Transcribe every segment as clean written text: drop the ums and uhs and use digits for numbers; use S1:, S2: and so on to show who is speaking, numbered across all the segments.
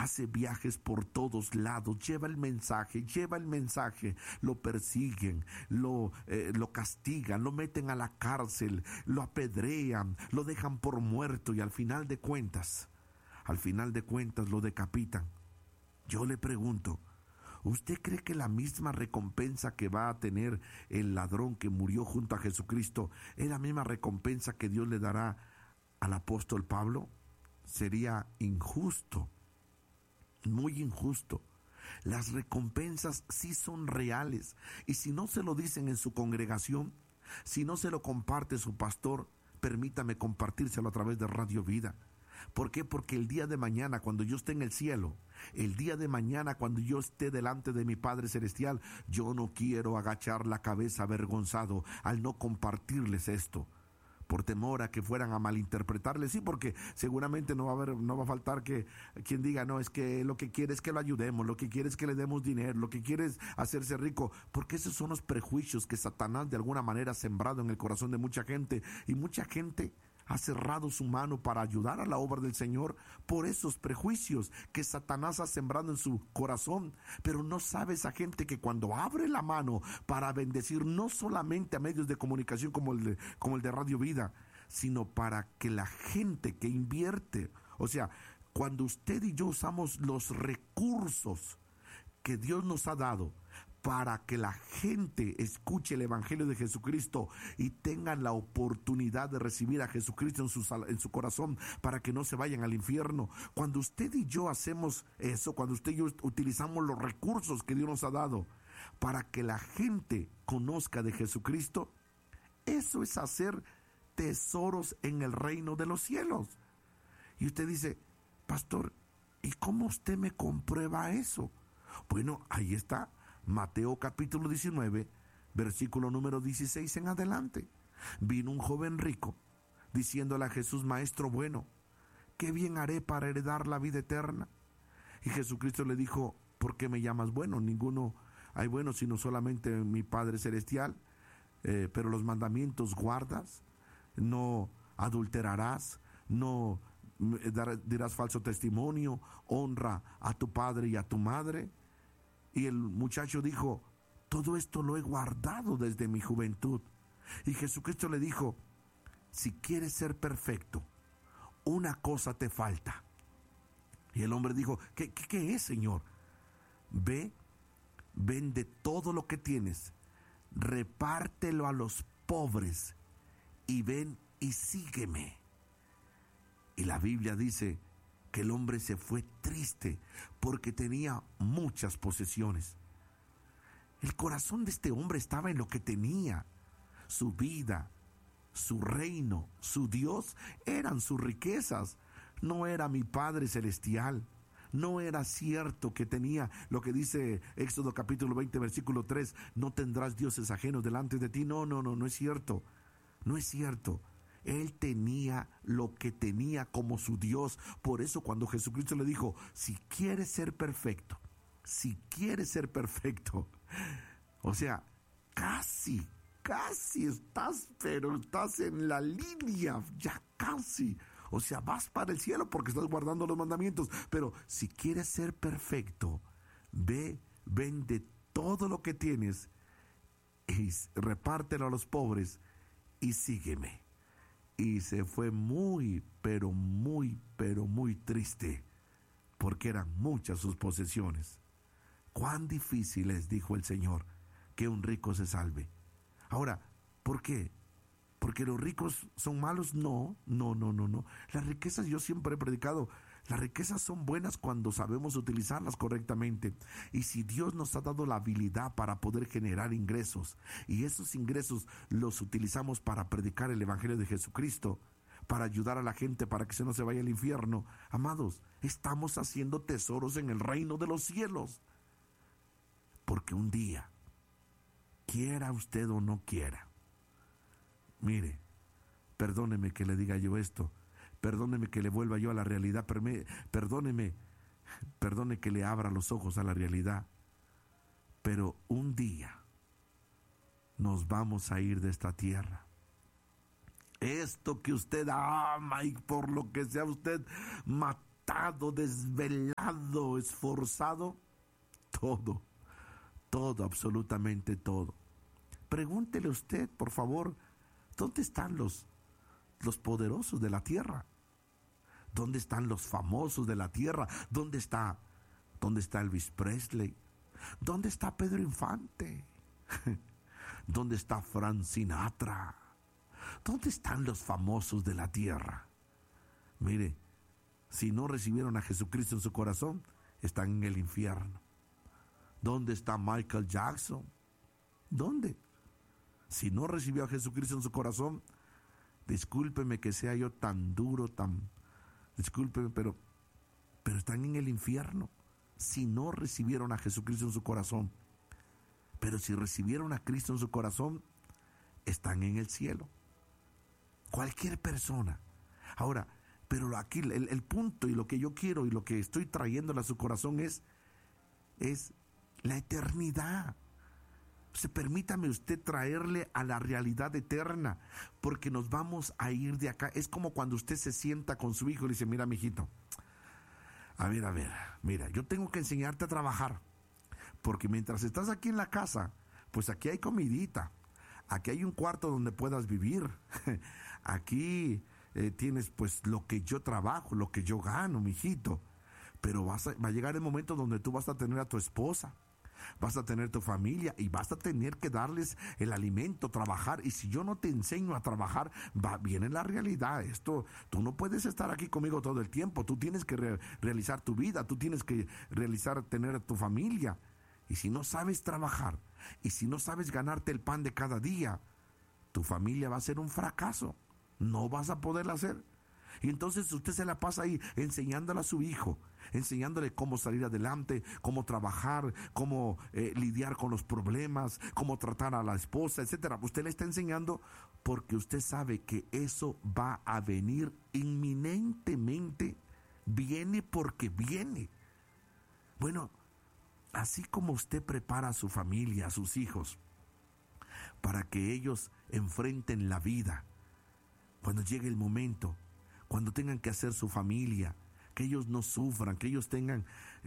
S1: hace viajes por todos lados, lleva el mensaje, lo persiguen, lo castigan, lo meten a la cárcel, lo apedrean, lo dejan por muerto y al final de cuentas lo decapitan. Yo le pregunto, ¿usted cree que la misma recompensa que va a tener el ladrón que murió junto a Jesucristo es la misma recompensa que Dios le dará al apóstol Pablo? Sería injusto, muy injusto. Las recompensas sí son reales, y si no se lo dicen en su congregación, si no se lo comparte su pastor, permítame compartírselo a través de Radio Vida. ¿Por qué? Porque el día de mañana, cuando yo esté en el cielo, el día de mañana, cuando yo esté delante de mi Padre Celestial, yo no quiero agachar la cabeza avergonzado al no compartirles esto, por temor a que fueran a malinterpretarle. Sí, porque seguramente no va a faltar que quien diga, no, es que lo que quiere es que lo ayudemos, lo que quiere es que le demos dinero, lo que quiere es hacerse rico, porque esos son los prejuicios que Satanás de alguna manera ha sembrado en el corazón de mucha gente, y mucha gente ha cerrado su mano para ayudar a la obra del Señor por esos prejuicios que Satanás ha sembrado en su corazón. Pero no sabe esa gente que cuando abre la mano para bendecir, no solamente a medios de comunicación como el de Radio Vida, sino para que la gente que invierte, o sea, cuando usted y yo usamos los recursos que Dios nos ha dado para que la gente escuche el Evangelio de Jesucristo y tengan la oportunidad de recibir a Jesucristo en su corazón, para que no se vayan al infierno. Cuando usted y yo hacemos eso, cuando usted y yo utilizamos los recursos que Dios nos ha dado para que la gente conozca de Jesucristo, eso es hacer tesoros en el reino de los cielos. Y usted dice, pastor, ¿y cómo usted me comprueba eso? Bueno, ahí está. Mateo capítulo 19, versículo número 16 en adelante. Vino un joven rico, diciéndole a Jesús, Maestro bueno, ¿qué bien haré para heredar la vida eterna? Y Jesucristo le dijo, ¿por qué me llamas bueno? Ninguno hay bueno sino solamente mi Padre Celestial. Pero los mandamientos guardas, no adulterarás, no dirás falso testimonio, honra a tu padre y a tu madre. Y el muchacho dijo, todo esto lo he guardado desde mi juventud. Y Jesucristo le dijo, si quieres ser perfecto, una cosa te falta. Y el hombre dijo, ¿qué es, Señor? Ve, vende todo lo que tienes, repártelo a los pobres y ven y sígueme. Y la Biblia dice que el hombre se fue triste porque tenía muchas posesiones. El corazón de este hombre estaba en lo que tenía. Su vida, su reino, su Dios eran sus riquezas. No era mi Padre Celestial. No era cierto que tenía lo que dice Éxodo capítulo 20 versículo 3, no tendrás dioses ajenos delante de ti. No es cierto. No es cierto. Él tenía lo que tenía como su Dios. Por eso cuando Jesucristo le dijo, si quieres ser perfecto, o sea, casi estás en la línea, ya casi. O sea, vas para el cielo porque estás guardando los mandamientos. Pero si quieres ser perfecto, ve, vende todo lo que tienes y repártelo a los pobres y sígueme. Y se fue muy triste, porque eran muchas sus posesiones. Cuán difícil es, dijo el Señor, que un rico se salve. Ahora, ¿por qué? ¿Porque los ricos son malos? No. Las riquezas, yo siempre he predicado, las riquezas son buenas cuando sabemos utilizarlas correctamente. Y si Dios nos ha dado la habilidad para poder generar ingresos, y esos ingresos los utilizamos para predicar el Evangelio de Jesucristo, para ayudar a la gente para que no se vaya al infierno, amados, estamos haciendo tesoros en el reino de los cielos. Porque un día, quiera usted o no quiera, mire, perdóneme que le diga yo esto, perdóneme que le vuelva yo a la realidad, perdóneme que le abra los ojos a la realidad, pero un día nos vamos a ir de esta tierra. Esto que usted ama y por lo que sea usted agotado, desvelado, esforzado, todo, todo, absolutamente todo. Pregúntele usted, por favor, ¿dónde están los poderosos de la tierra? ¿Dónde están los famosos de la tierra? ¿Dónde está Elvis Presley? ¿Dónde está Pedro Infante? ¿Dónde está Frank Sinatra? ¿Dónde están los famosos de la tierra? Mire, si no recibieron a Jesucristo en su corazón, están en el infierno. ¿Dónde está Michael Jackson? ¿Dónde? Si no recibió a Jesucristo en su corazón, discúlpeme que sea yo tan duro, discúlpeme, pero están en el infierno. Si no recibieron a Jesucristo en su corazón. Pero si recibieron a Cristo en su corazón, están en el cielo. Cualquier persona. Ahora, pero aquí el punto y lo que yo quiero y lo que estoy trayéndole a su corazón es la eternidad. Permítame usted traerle a la realidad eterna, porque nos vamos a ir de acá. Es como cuando usted se sienta con su hijo y le dice: mira, mijito, a ver, mira, yo tengo que enseñarte a trabajar, porque mientras estás aquí en la casa, pues aquí hay comidita, aquí hay un cuarto donde puedas vivir, aquí tienes pues lo que yo trabajo, lo que yo gano, mijito, pero va a llegar el momento donde tú vas a tener a tu esposa, vas a tener tu familia y vas a tener que darles el alimento, trabajar. Y si yo no te enseño a trabajar, viene la realidad. Tú no puedes estar aquí conmigo todo el tiempo. Tú tienes que realizar tu vida, tú tienes que tener tu familia. Y si no sabes trabajar, y si no sabes ganarte el pan de cada día, tu familia va a ser un fracaso. No vas a poderla hacer. Y entonces usted se la pasa ahí enseñándole a su hijo, enseñándole cómo salir adelante, cómo trabajar, cómo lidiar con los problemas, cómo tratar a la esposa, etcétera. Usted le está enseñando porque usted sabe que eso va a venir inminentemente. Viene porque viene. Bueno, así como usted prepara a su familia, a sus hijos, para que ellos enfrenten la vida, cuando llegue el momento, cuando tengan que hacer su familia, que ellos no sufran, que ellos tengan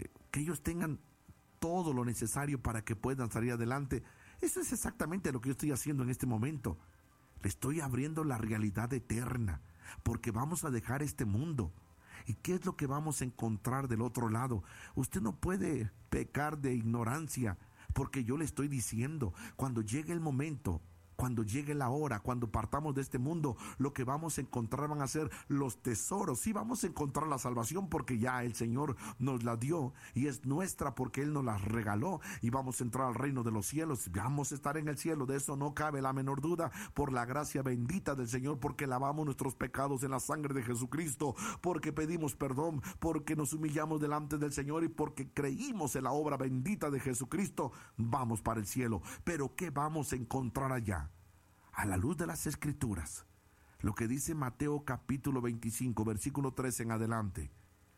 S1: todo lo necesario para que puedan salir adelante. Eso es exactamente lo que yo estoy haciendo en este momento. Le estoy abriendo la realidad eterna, porque vamos a dejar este mundo. ¿Y qué es lo que vamos a encontrar del otro lado? Usted no puede pecar de ignorancia, porque yo le estoy diciendo, cuando llegue el momento, cuando llegue la hora, cuando partamos de este mundo, lo que vamos a encontrar van a ser los tesoros. Sí, vamos a encontrar la salvación porque ya el Señor nos la dio y es nuestra porque Él nos la regaló, y vamos a entrar al reino de los cielos. Vamos a estar en el cielo, de eso no cabe la menor duda, por la gracia bendita del Señor, porque lavamos nuestros pecados en la sangre de Jesucristo, porque pedimos perdón, porque nos humillamos delante del Señor y porque creímos en la obra bendita de Jesucristo. Vamos para el cielo. Pero ¿qué vamos a encontrar allá? A la luz de las Escrituras, lo que dice Mateo capítulo 25, versículo 13 en adelante.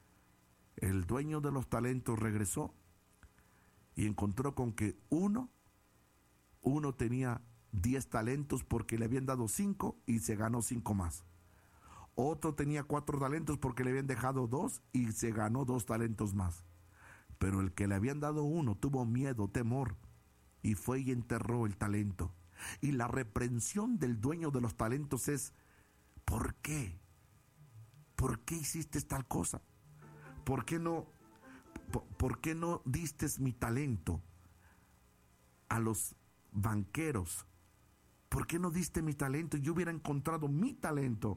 S1: El dueño de los talentos regresó y encontró con que uno tenía 10 talentos porque le habían dado 5 y se ganó 5 más. Otro tenía 4 talentos porque le habían dejado 2 y se ganó 2 talentos más. Pero el que le habían dado 1 tuvo miedo, temor, y fue y enterró el talento. Y la reprensión del dueño de los talentos es: ¿por qué? ¿Por qué hiciste tal cosa? ¿Por qué no diste mi talento a los banqueros? ¿Por qué no diste mi talento? Yo hubiera encontrado mi talento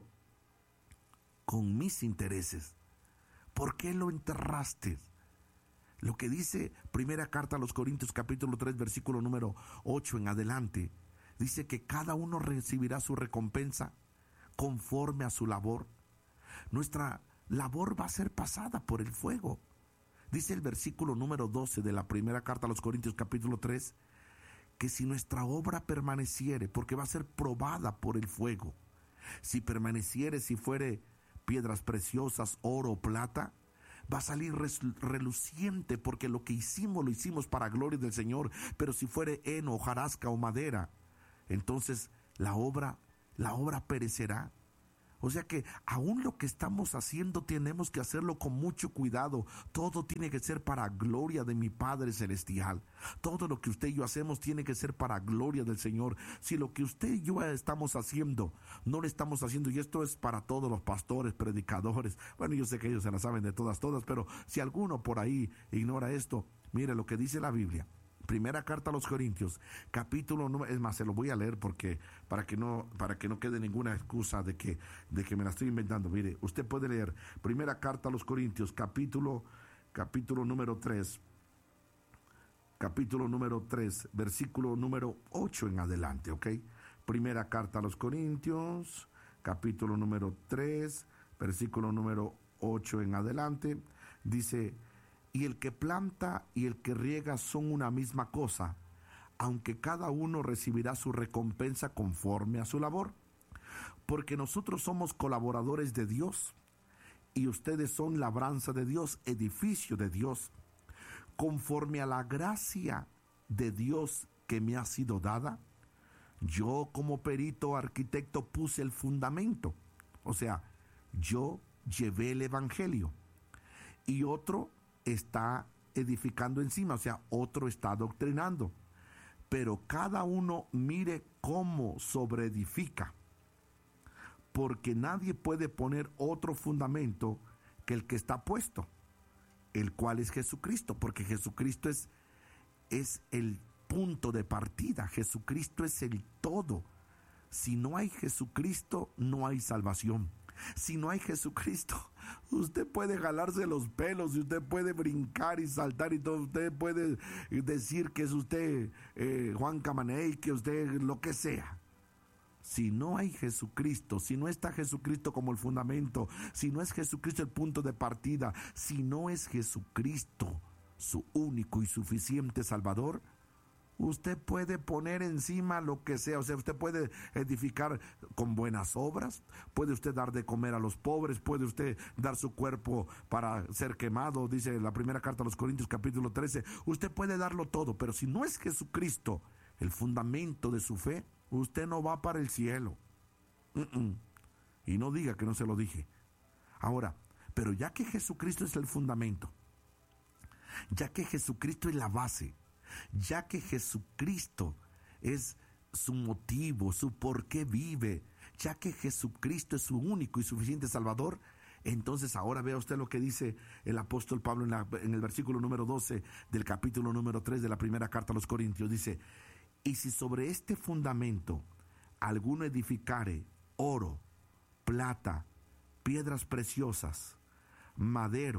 S1: con mis intereses. ¿Por qué lo enterraste? Lo que dice primera carta a los Corintios capítulo 3 versículo número 8 en adelante, dice que cada uno recibirá su recompensa conforme a su labor. Nuestra labor va a ser pasada por el fuego. Dice el versículo número 12 de la primera carta a los Corintios capítulo 3, que si nuestra obra permaneciere, porque va a ser probada por el fuego, si permaneciere, si fuere piedras preciosas, oro o plata, va a salir reluciente, porque lo que hicimos, lo hicimos para gloria del Señor. Pero si fuere heno, hojarasca o madera, entonces la obra perecerá. O sea que aún lo que estamos haciendo tenemos que hacerlo con mucho cuidado. Todo tiene que ser para gloria de mi Padre Celestial. Todo lo que usted y yo hacemos tiene que ser para gloria del Señor. Si lo que usted y yo estamos haciendo, no lo estamos haciendo, y esto es para todos los pastores, predicadores. Bueno, yo sé que ellos se la saben de todas, pero si alguno por ahí ignora esto, mire lo que dice la Biblia. Primera carta a los Corintios, capítulo número, es más, se lo voy a leer porque para que no quede ninguna excusa de que me la estoy inventando. Mire, usted puede leer Primera carta a los Corintios, capítulo número 3, versículo número 8 en adelante, ¿ok? Primera carta a los Corintios, capítulo número 3, versículo número 8 en adelante, dice: y el que planta y el que riega son una misma cosa, aunque cada uno recibirá su recompensa conforme a su labor. Porque nosotros somos colaboradores de Dios, y ustedes son labranza de Dios, edificio de Dios. Conforme a la gracia de Dios que me ha sido dada, yo como perito arquitecto puse el fundamento. O sea, yo llevé el evangelio, y otro está edificando encima, o sea, otro está doctrinando. Pero cada uno mire cómo sobreedifica, porque nadie puede poner otro fundamento que el que está puesto, el cual es Jesucristo, porque Jesucristo es el punto de partida. Jesucristo es el todo. Si no hay Jesucristo, no hay salvación. Si no hay Jesucristo, usted puede jalarse los pelos y usted puede brincar y saltar y todo. Usted puede decir que es usted Juan Camaney, que usted lo que sea. Si no hay Jesucristo, si no está Jesucristo como el fundamento, si no es Jesucristo el punto de partida, si no es Jesucristo su único y suficiente Salvador, usted puede poner encima lo que sea. O sea, usted puede edificar con buenas obras, puede usted dar de comer a los pobres, puede usted dar su cuerpo para ser quemado, dice la primera carta a los Corintios capítulo 13. Usted puede darlo todo, pero si no es Jesucristo el fundamento de su fe, usted no va para el cielo. Y no diga que no se lo dije. Ahora, pero ya que Jesucristo es el fundamento, ya que Jesucristo es la base, ya que Jesucristo es su motivo, su por qué vive, ya que Jesucristo es su único y suficiente Salvador, entonces ahora vea usted lo que dice el apóstol Pablo en el versículo número 12 del capítulo número 3 de la primera carta a los Corintios. Dice: y si sobre este fundamento alguno edificare oro, plata, piedras preciosas, madera,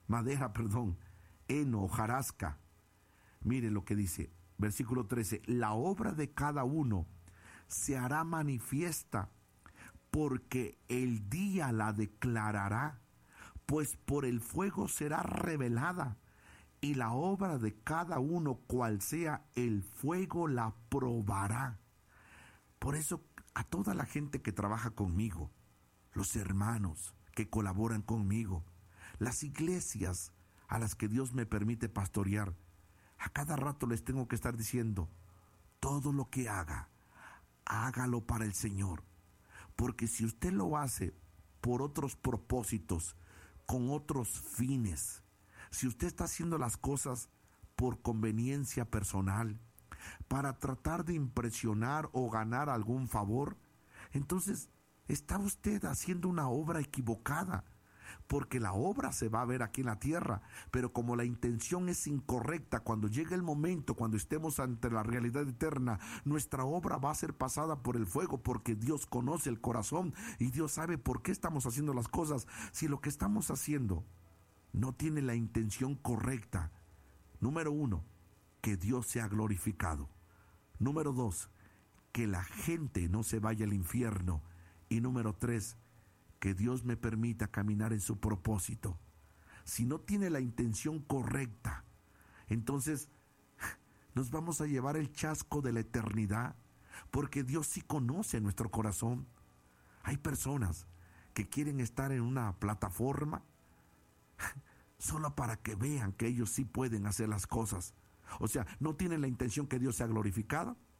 S1: heno, hojarasca. Mire lo que dice, versículo 13: la obra de cada uno se hará manifiesta, porque el día la declarará, pues por el fuego será revelada, y la obra de cada uno, cual sea el fuego, la probará. Por eso, a toda la gente que trabaja conmigo, los hermanos que colaboran conmigo, las iglesias a las que Dios me permite pastorear, a cada rato les tengo que estar diciendo: todo lo que haga, hágalo para el Señor. Porque si usted lo hace por otros propósitos, con otros fines, si usted está haciendo las cosas por conveniencia personal, para tratar de impresionar o ganar algún favor, entonces está usted haciendo una obra equivocada. Porque la obra se va a ver aquí en la tierra, pero como la intención es incorrecta, cuando llegue el momento, cuando estemos ante la realidad eterna, nuestra obra va a ser pasada por el fuego, porque Dios conoce el corazón y Dios sabe por qué estamos haciendo las cosas. Si lo que estamos haciendo no tiene la intención correcta, número 1, que Dios sea glorificado. Número 2, que la gente no se vaya al infierno. Y número 3, que Dios me permita caminar en su propósito. Si no tiene la intención correcta, entonces nos vamos a llevar el chasco de la eternidad, porque Dios sí conoce nuestro corazón. Hay personas que quieren estar en una plataforma solo para que vean que ellos sí pueden hacer las cosas. O sea, no tienen la intención que Dios sea glorificado,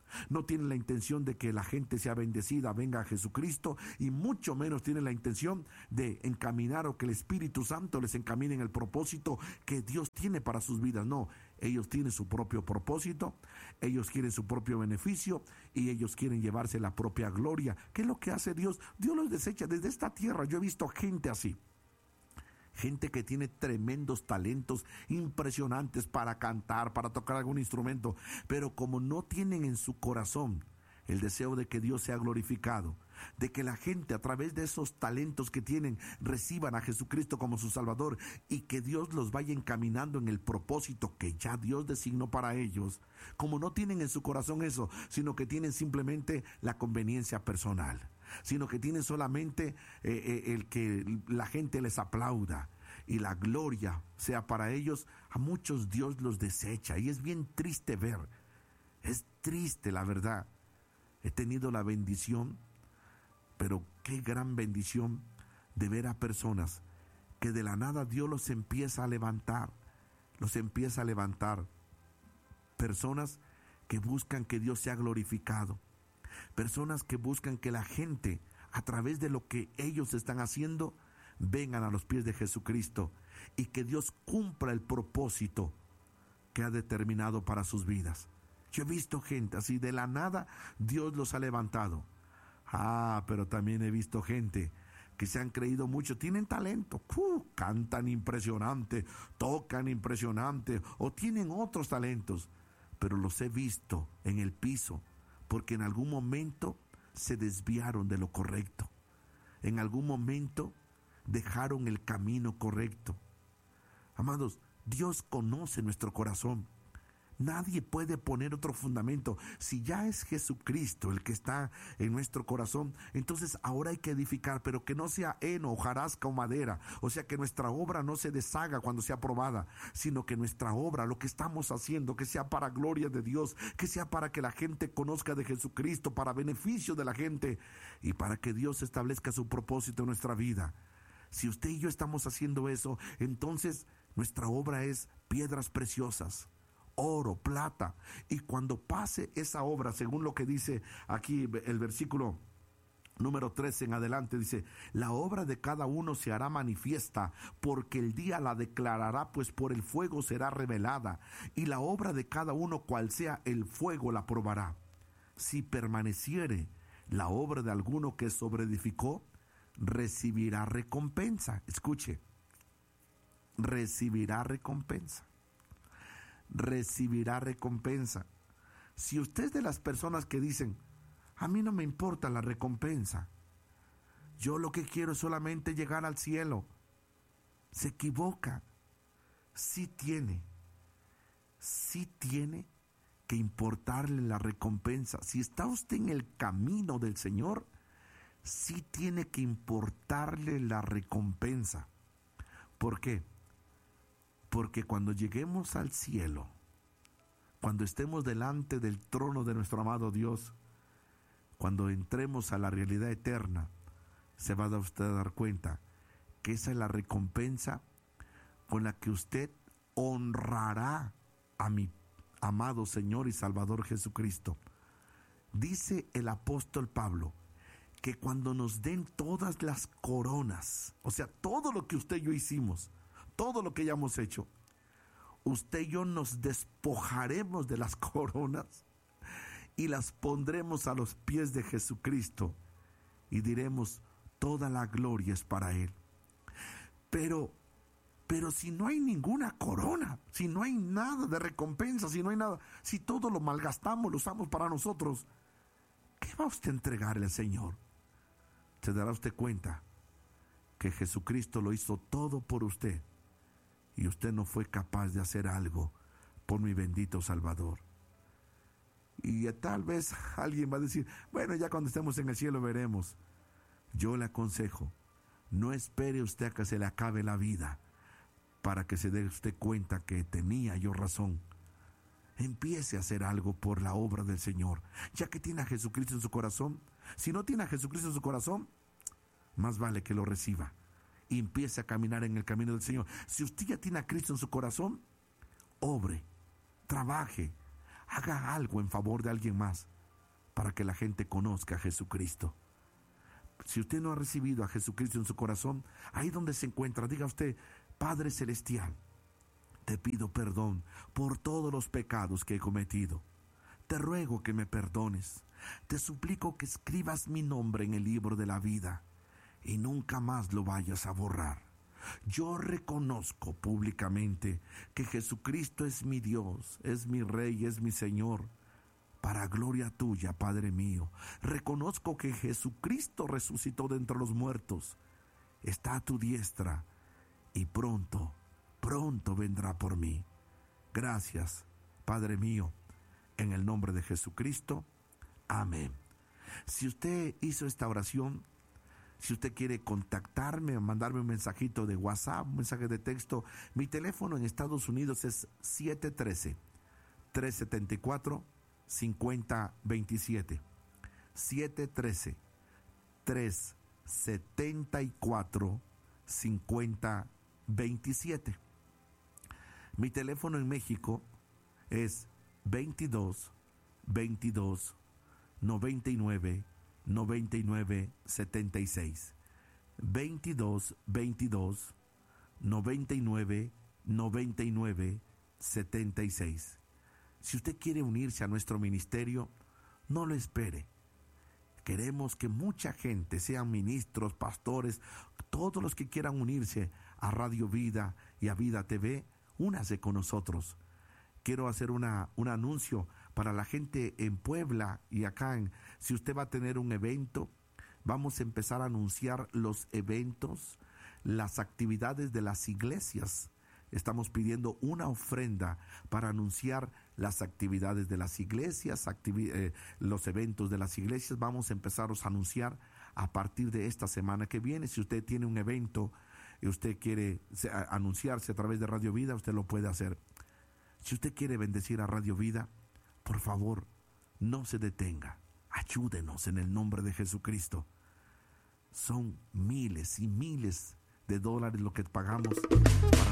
S1: no tienen la intención de que la gente sea bendecida, venga a Jesucristo, y mucho menos tienen la intención de encaminar o que el Espíritu Santo les encamine en el propósito que Dios tiene para sus vidas. No, ellos tienen su propio propósito, ellos quieren su propio beneficio y ellos quieren llevarse la propia gloria. ¿Qué es lo que hace Dios? Dios los desecha desde esta tierra. Yo he visto gente así. Gente que tiene tremendos talentos impresionantes para cantar, para tocar algún instrumento, pero como no tienen en su corazón el deseo de que Dios sea glorificado, de que la gente a través de esos talentos que tienen reciban a Jesucristo como su Salvador y que Dios los vaya encaminando en el propósito que ya Dios designó para ellos, como no tienen en su corazón eso, sino que tienen simplemente la conveniencia personal, sino que tienen solamente el que la gente les aplauda y la gloria sea para ellos, a muchos Dios los desecha y es bien triste ver, es triste la verdad. He tenido la bendición, pero qué gran bendición de ver a personas que de la nada Dios los empieza a levantar, personas que buscan que Dios sea glorificado, personas que buscan que la gente, a través de lo que ellos están haciendo, vengan a los pies de Jesucristo y que Dios cumpla el propósito que ha determinado para sus vidas. Yo he visto gente así, de la nada Dios los ha levantado. Pero también he visto gente que se han creído mucho, tienen talento, cantan impresionante, tocan impresionante o tienen otros talentos, pero los he visto en el piso porque en algún momento se desviaron de lo correcto, en algún momento dejaron el camino correcto. Amados, Dios conoce nuestro corazón. Nadie puede poner otro fundamento. Si ya es Jesucristo el que está en nuestro corazón, entonces ahora hay que edificar, pero que no sea heno, hojarasca o madera. O sea, que nuestra obra no se deshaga cuando sea aprobada, sino que nuestra obra, lo que estamos haciendo, que sea para gloria de Dios, que sea para que la gente conozca de Jesucristo, para beneficio de la gente y para que Dios establezca su propósito en nuestra vida. Si usted y yo estamos haciendo eso, entonces nuestra obra es piedras preciosas, oro, plata, y cuando pase esa obra, según lo que dice aquí el versículo número 13 en adelante, dice: la obra de cada uno se hará manifiesta, porque el día la declarará, pues por el fuego será revelada, y la obra de cada uno, cual sea el fuego, la probará. Si permaneciere la obra de alguno que sobreedificó, recibirá recompensa. Escuche, recibirá recompensa. Recibirá recompensa. Si usted es de las personas que dicen: a mí no me importa la recompensa, yo lo que quiero es solamente llegar al cielo, se equivoca. Sí tiene que importarle la recompensa. Si está usted en el camino del Señor, sí tiene que importarle la recompensa. ¿Por qué? Porque cuando lleguemos al cielo, cuando estemos delante del trono de nuestro amado Dios, cuando entremos a la realidad eterna, se va a usted a dar cuenta que esa es la recompensa con la que usted honrará a mi amado Señor y Salvador Jesucristo. Dice el apóstol Pablo que cuando nos den todas las coronas, o sea, todo lo que usted y yo hicimos, todo lo que hayamos hecho, usted y yo nos despojaremos de las coronas y las pondremos a los pies de Jesucristo y diremos: toda la gloria es para Él. Pero si no hay ninguna corona, si no hay nada de recompensa, si no hay nada, si todo lo malgastamos, lo usamos para nosotros, ¿qué va usted a entregarle al Señor? Se dará usted cuenta que Jesucristo lo hizo todo por usted y usted no fue capaz de hacer algo por mi bendito Salvador. Y tal vez alguien va a decir: bueno, ya cuando estemos en el cielo veremos. Yo le aconsejo, no espere usted a que se le acabe la vida para que se dé usted cuenta que tenía yo razón. Empiece a hacer algo por la obra del Señor, ya que tiene a Jesucristo en su corazón. Si no tiene a Jesucristo en su corazón, más vale que lo reciba y empiece a caminar en el camino del Señor. Si usted ya tiene a Cristo en su corazón, obre, trabaje, haga algo en favor de alguien más. para que la gente conozca a Jesucristo. Si usted no ha recibido a Jesucristo en su corazón, ahí donde se encuentra, diga usted: Padre Celestial, te pido perdón por todos los pecados que he cometido. Te ruego que me perdones. Te suplico que escribas mi nombre en el libro de la vida y nunca más lo vayas a borrar. Yo reconozco públicamente que Jesucristo es mi Dios, es mi Rey, es mi Señor. Para gloria tuya, Padre mío, reconozco que Jesucristo resucitó de entre los muertos. Está a tu diestra y pronto vendrá por mí. Gracias, Padre mío, en el nombre de Jesucristo. Amén. Si usted hizo esta oración, si usted quiere contactarme o mandarme un mensajito de WhatsApp, un mensaje de texto, mi teléfono en Estados Unidos es 713-374-5027. 713-374-5027. Mi teléfono en México es 22 22 99 99 76. 22 22 99 99 76. Si usted quiere unirse a nuestro ministerio, no lo espere. Queremos que mucha gente, sean ministros, pastores, todos los que quieran unirse a Radio Vida y a Vida TV, únase con nosotros. Quiero hacer un anuncio para la gente en Puebla y acá. Si usted va a tener un evento, vamos a empezar a anunciar los eventos, las actividades de las iglesias. Estamos pidiendo una ofrenda para anunciar las actividades de las iglesias, los eventos de las iglesias. Vamos a empezarlos a anunciar a partir de esta semana que viene. Si usted tiene un evento y usted quiere anunciarse a través de Radio Vida, usted lo puede hacer. Si usted quiere bendecir a Radio Vida, por favor, no se detenga. Ayúdenos en el nombre de Jesucristo. Son miles y miles de dólares lo que pagamos para